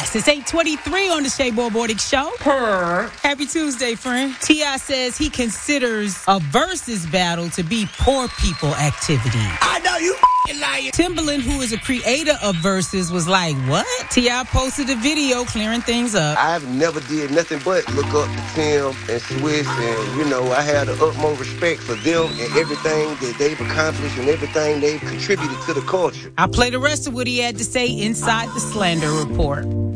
Facts. It's 8:23 on the Shea Boy Morning Show. Happy Tuesday, friend. T.I. says he considers a versus battle to be poor people activity. I know you lying. Timbaland, who is a creator of verses, was like, what? T.I. posted a video clearing things up. I've never did nothing but look up to Tim and Swiss, and, I have the utmost respect for them and everything that they've accomplished and everything they've contributed to the culture. I'll play the rest of what he had to say inside the Slander Report.